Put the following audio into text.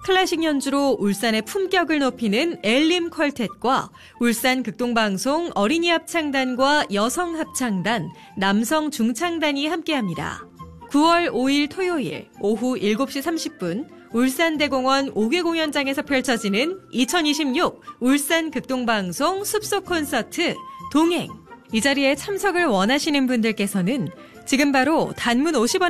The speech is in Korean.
클래식 연주로 울산의 품격을 높이는 엘림 퀄텟과 울산 극동방송 어린이 합창단과 여성 합창단, 남성 중창단이 함께합니다. 9월 5일 토요일 오후 7시 30분 울산대공원 5개 공연장에서 펼쳐지는 2026 울산 극동방송 숲속 콘서트 동행. 이 자리에 참석을 원하시는 분들께서는 지금 바로 단문 50원